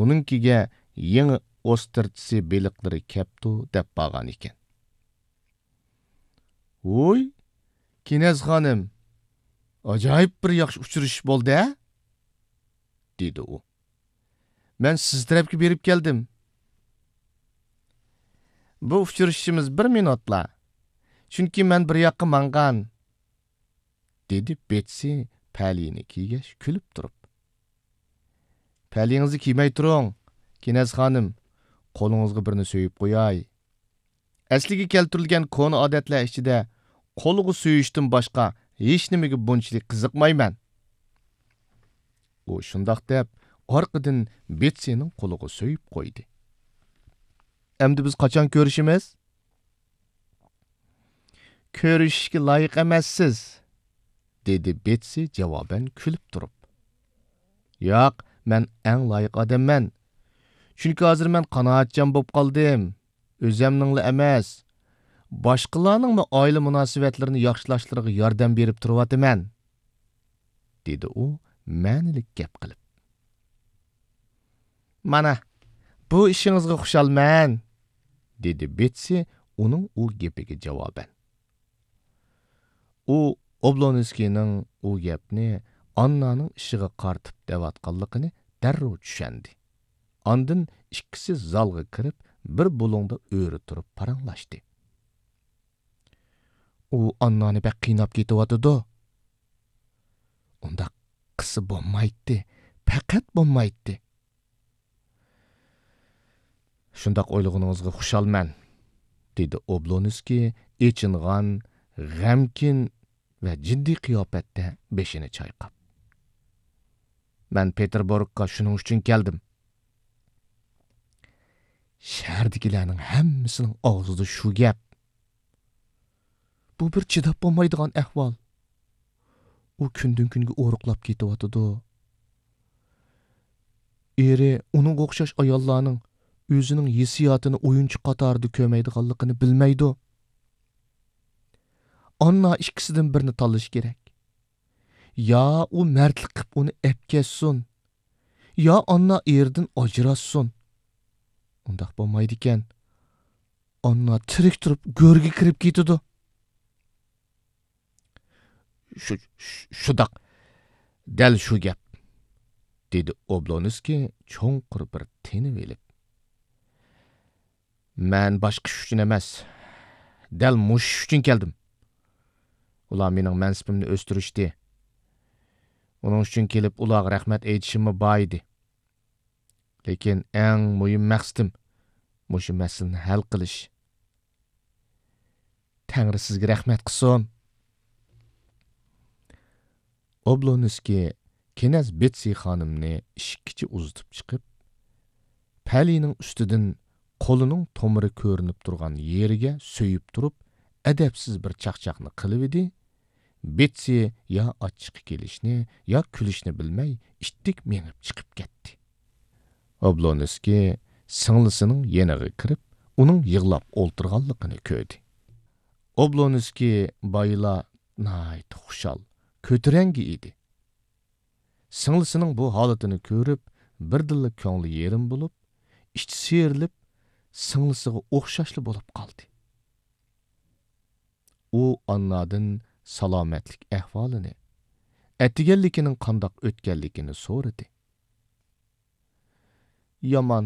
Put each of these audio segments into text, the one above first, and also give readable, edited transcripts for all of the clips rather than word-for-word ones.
uningkiga yangi ostertsi beliqlari keptu deb bağan ekan. Oy, Kinez xonim, ajoyib bir yaxshi uchrashish bo'ldi, a? dedi u. Men siz tarafga berib keldim. Bu uchrashishimiz 1 minutla. Chunki men bir yoqqa mangan, dedi Betsy palini kiygach kulib turib. Palingizni kiymay turing, Kinez xonim. Qo'lingizga birini so'yib qo'yay. Asliga keltirilgan kona odatlar ichida qo'lga so'yishdan boshqa hech nimaga bunchalik qiziqmayman. U shundoq deb orqadan Betsyning qo'liga so'yib qo'ydi. Endi biz qachon ko'rishimiz? Ko'rishishga loyiq emassiz, dedi Betsy javoban kulib turib. Yo'q, men eng loyiq odamman. Chunki hozir men qanoatchan bo'lib qoldim. O'zimningla emas, boshqalarning oila munosabatlarini yaxshilashlariga yordam berib turyapman, dedi u ma'nilik gap qilib. Mana, bu ishingizga xushalman, dedi Betsy uning u gapiga javoban. U Oblonskining u gapni Annaning ishiga qartib devatqanligini darrov tushundi. Ondan ikkisi zalga kirib, bir bulungda o'ri turib paranglashdi. U Annani bak qiynab ketyapti-da. Unda qisi bo'lmaydi, faqat bo'lmaydi. Shundoq o'ylaganingizga xushalman, dedi Oblonski echingan, g'amkin va jiddiy qiyofatda beshini chayqab. Men Peterburgga shuning uchun keldim. Shahardagilarning hammasining og'zida shu gap. Bu bir chidab bo'lmaydigan ahvol. U kundan kunga o'riqlab ketyapti-da. Eri uning o'xshash ayollarning o'zining hissiyotini o'yinchi qatorida ko'maydiganligini bilmaydi. Anna ikkisidan birini tanlash kerak. Ya u mardlik qilib uni epkessin, ya Anna erdan ajrassin. Undaq bo'lmaydi ekan. Anna tirik turib go'rga kirib ketadi. Shudaq, dal shu gap, dedi Oblonski cho'nqir bir tinib elib. Men boshqa ish uchun emas, dal mush uchun keldim. Ular mening mansibimni o'stirishdi. Uning uchun kelib ularga rahmat aytishimni baydi. Lekin eng muhim maqsadim mushu masalani hal qilish. Tangri sizga rahmat qilsin. Oblonski Kinez Betsy xonimni ishikkicha uzitib chiqib, palining ustidan qo'lining tomiri ko'rinib turgan yeriga so'yib turib, adabsiz bir chaqchaqni qilib edi. Betsy ya achchiq kelishni, ya kulishni bilmay, ittik mengib chiqib ketdi. Oblonski singlisining yeniga kirib, uning yig'lab o'ltirganligini ko'rdi. Oblonski bayla nayt xushal, ko'tarangi edi. Singlisining bu holatini ko'rib, birdilla ko'ngli yerim bo'lib, ichi serilib, singlisiga o'xshashli bo'lib qoldi. U Annadan salomatlik ahvolini, atiganligining qandoq o'tganligini so'radi. Yaman,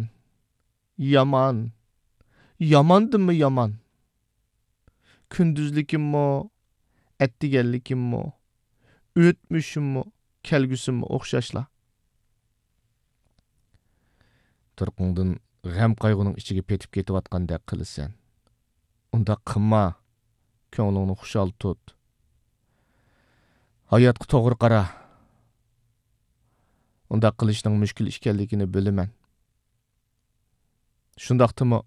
yamandimi yaman? Kunduzlikimmi, atiganlikimmi, o'tmishimmi, kelgusimmi o'xshashla. Turqingdan g'am qayg'uning ichiga petib ketayotgandek qilasan. Unda qilma, ko'nglingni xushal tut. Hayotga to'g'ri qara. Unda qilishning mushkul ekanligini bilaman. Shundaqdimi?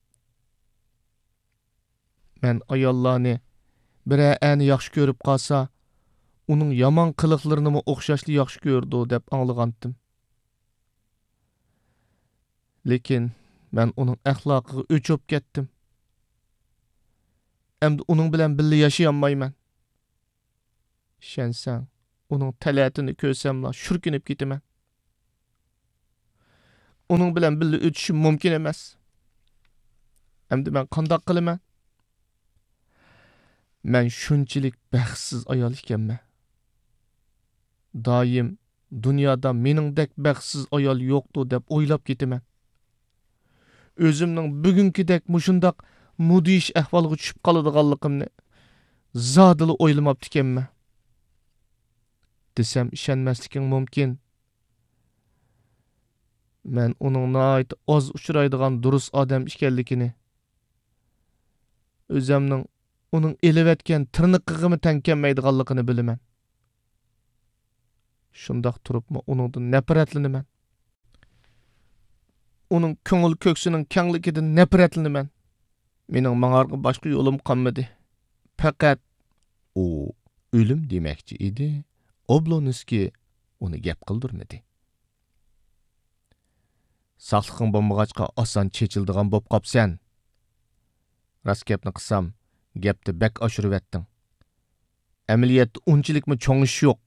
Men ayollarni birani yaxshi ko'rib qolsa, uning yomon qiliqlarini o'xshashli yaxshi ko'rdi deb anglagandim. Lekin men uning axloqiga o'chib ketdim. Endi uning bilan birga yashayolmayman. Ishensang, uning talatini ko'rsamla shurkinib ketaman. uning bilan birga o'tishim mumkin emas. Endi men qanday qilaman? Men shunchalik baxtsiz ayol ekanman. Doim dunyoda meningdek baxtsiz ayol yo'qdir deb o'ylab ketaman. O'zimning bugünkidek mushundaq mudish ahvolga tushib qoladiganligimni zodili o'ylamabdi ekanman. Desam ishonmasliking mumkin. Men uning nihoyat oz uchraydigan durust odam ekanligini, o'zimning uning elevatgan tirniqig'imi tankanmaydiganligini bilaman. Shundoq turibmi uningdan nafratlanaman. Uning ko'ngil ko'ksining kengligidan nafratlanaman. Mening mang'arga boshqa yo'lim qolmadi. Faqat u o'lim demoqchi edi. Oblonskiy uni gap qildirmadi. Saqliqing bo'lmag'achqa oson chechildigan bo'p qopsan. Rast gapni qilsam, gapni bak oshirib etding. Amaliyotda unchilikmi cho'ng ish yo'q.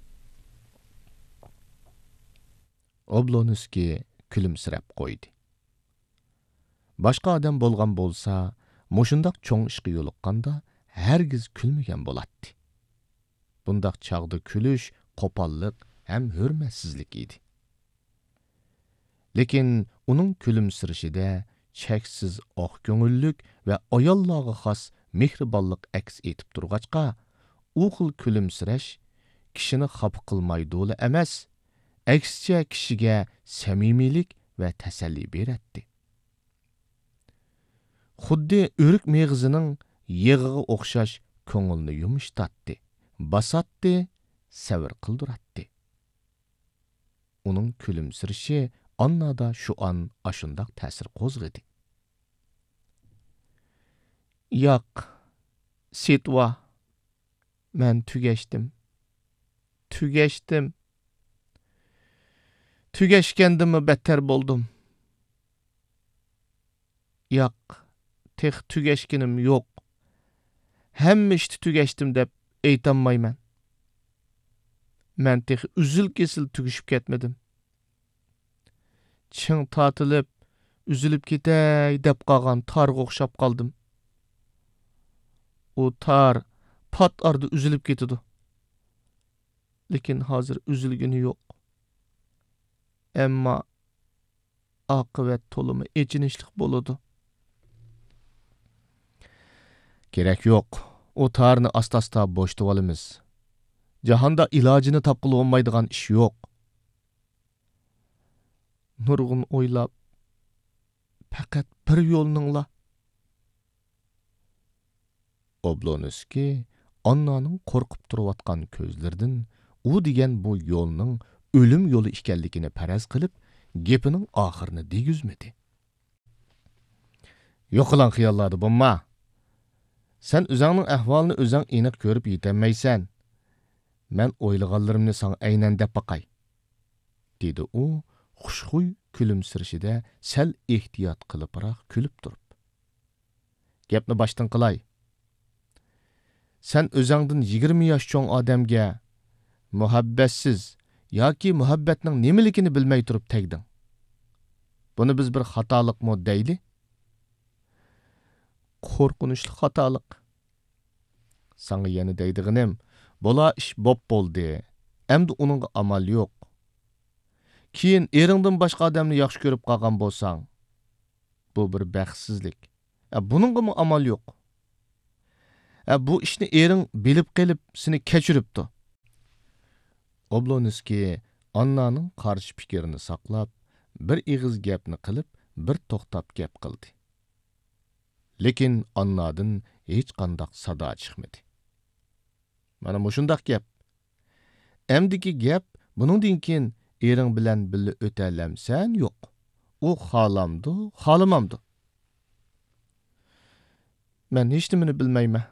Oblonskiy kulimsirab qo'ydi. Boshqa odam bo'lgan bo'lsa, mushundaq cho'ng ishga yo'liqqanda hargiz kulmagan bo'ladi. Bundaq chaqda kulish qo'pollik ham hurmatsizlik edi. Lekin uning kulimsirishida cheksiz oq ko'ngillik va ayollarga xos mehribonlik aks etib turg'achqa, u xil kulimsirash kishini xafa qilmaydi emas, aksicha kishiga samimiylik va tasalli beradi. Xuddi o'rik meg'izining yig'iga o'xshash ko'ngilni yumishtatdi, basatdi, savr qildiratdi. Uning kulimsirishi Annada shu an ashundaq ta'sir qo'zg'adi. Yo'q, Setva, men tugashdim. Tugashgandimmi battar bo'ldim. Yo'q, tex tugashkinim yo'q. Hamma ishni tugashdim deb aytolmayman. Men tex uzil-kesil tugishib ketmadim. Ching tatilib, üzülüp ketay deb qolgan targa o'xshab qoldim. U tar pat arda üzülüp ketidi. Lekin hozir üzülgini yo'q. Emma oqibat to'limi echinishlik bo'ladi. Kerak yo'q. O tarni asta-asta bo'shtib olamiz. Jahonda ilojini topqili olmaydigan ish yo'q. Nurg'un o'ylab, faqat bir yo'lningla. Oblonskiy Annaning qo'rqib turayotgan ko'zlaridan u degan bu yo'lning o'lim yo'li ekanligini faraz qilib, gapining oxirini degizmadi. Yo'qlan xiyollardi bo'lma. Sen o'zingning ahvolini o'zing aniq ko'rib yetolmaysan. Men o'ylaganlarimni sana aynan deb baqay, dedi u xushxuy kulimsirishida sal ehtiyot qilibroq kulib turib. Gapni boshdan qilay. Sen o'zingdan 20 yosh cho'ng odamga muhabbatsiz yoki muhabbatning nimaligini bilmay turib tegding. Buni biz bir xatolikmi deyli? Qo'rqinchli xatolik. Sana yana deydiganim, bola ish bo'p bo'ldi. Endi uningga amal yo'q. Keyin eringdan boshqa odamni yaxshi ko'rib qolgan bo'lsang, bu bir baxtsizlik. Buningga mu amal yo'q. Bu ishni ering bilib qilib seni kechiribdi. Oblonskiy Annaning qarshi fikrini saqlab, bir ig'iz gapni qilib, bir to'xtab gap qildi. Lekin Annadan hech qanday sado chiqmadi. Mana mushundaq gap. Emdiki gap buningdan keyin ering bilan birga o'talamsan yo'q. U xolamdi, xolamamdi. Men hech nimani bilmayman.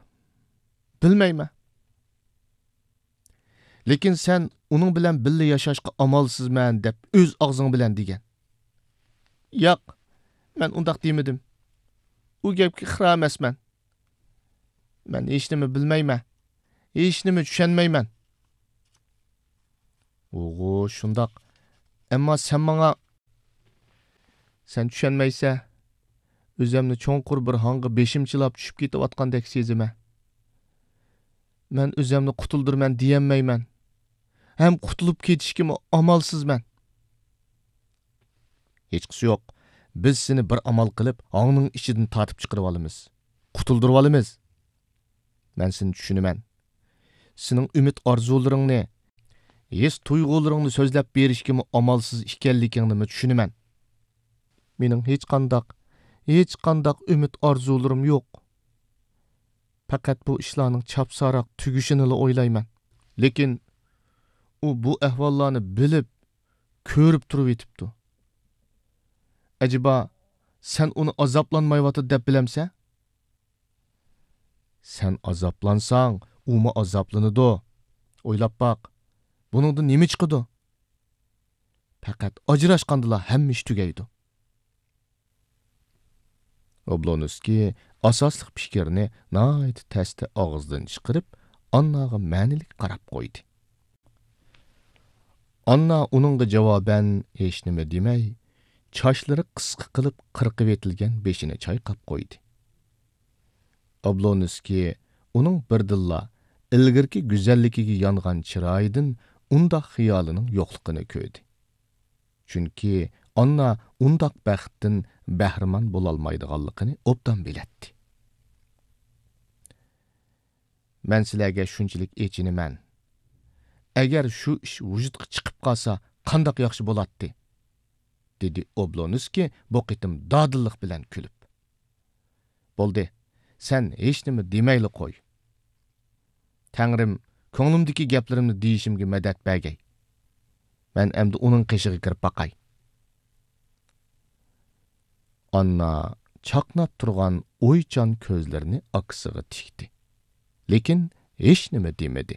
Lekin sen uning bilan birga yashashga amalsizman deb o'z og'zing bilan degan. Yo'q, men undaq demadim. U gapga xira emasman. Men hech nima bilmayman. Hech nima tushunmayman. O'g'o, shundoq. Ammo sen menga Sen tushunmaysa, o'zimni cho'nqur bir hang'i beshimchilab tushib ketayotgandek seziman. Men o'zimni qutuldirman deyolmayman. Ham qutulib ketishga amalsizman. Hech qisi yo'q. Biz seni bir amal qilib, hangning ichidan tortib chiqarib olamiz. Qutuldirib olamiz. Men seni tushunaman. Sening umid orzularingni, his tuyg'ularingni so'zlab berishga amalsiz ekanligingni tushunaman. Mening hech qandaq umid orzularim yo'q. Faqat bu ishlarning chapsaroq tugishini o'ylayman. Lekin u bu ahvollarni bilib, ko'rib turib yetibdi. Acaba sen uni azoblanmayotdi deb bilamsa? Sen azoblansang, u mu azoblanadi? O'ylab baq. Buningda nima chiqadi? Faqat ajrashqandala hamma ish tugaydi. Oblonskiy asosli fikrni nayt tasti og'izdan chiqarib, Annaga ma'nilik qarab qo'ydi. Anna uningga javoban hech nima demay, chochlari qisqa qilib qirqib etilgan beshini chayqab qo'ydi. Oblonskiy uning birdilla ilgirki go'zalligiga yongan chiroyidan undaq xiyolining yo'qligini ko'rdi. Chunki Anna undaq baxtdan bahramand bo'lolmaydiganligini obdan bilatdi. Men sizlarga shunchalik echinaman. Agar shu ish vujudga chiqib qolsa, qandoq yaxshi bo'lardi? dedi Oblonskiy bu qitim dodillik bilan kulib. Bo'ldi, sen hech nima demayli qo'y. Tangrim, ko'nglimdagi gaplarimni deyishimga madad bergay. Men endi uning qishig'iga kirib baqay. Anna chaqnab turgan o'ychan ko'zlarini aksiga tikdi. Lekin hech nima demadi.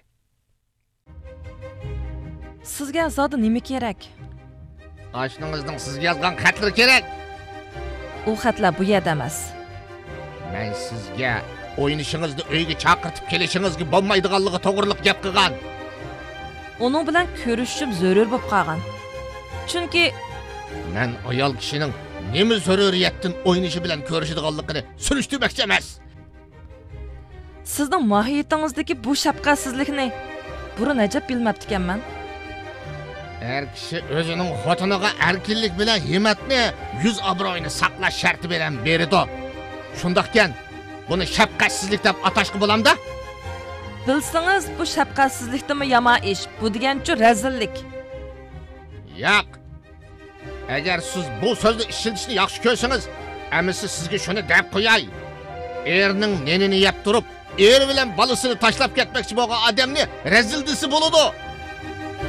Sizga zodi nima kerak? Oshningizning sizga yozgan xatlari kerak. U xatlar bu yerda emas. Men sizga o'ynishingizni uyga chaqirtib kelishingizga bo'lmaydiganligi to'g'riliq gap qilgan. Uning bilan ko'rishim zarur bo'lib qolgan. Chunki men ayol kishining nima zaruriyatdan o'ynishi bilan ko'rishadiganligini surishtirmoqchi emas. Sizning mohiyatingizdagi bu shafqatsizlikni burun ajab bilmabdi ekanman. Her kishi o'zining xotiniga erkinlik bilan himmatni, yuz obro'yini saqlash sharti bilan beradi. Shundaqkan, buni shafqatsizlik deb atashqa bo'lamda? Bilsangiz, bu shafqatsizlikdimi yomon ish, bu degancha razillik. Yo'q. Agar siz bu so'zni ishlatishni yaxshi ko'rsangiz, amisi sizga shuni deb qo'yay. Erning nenini yeb turib, er bilan bolasini tashlab ketmoqchi bo'lgan odamni razildisi bo'ladi.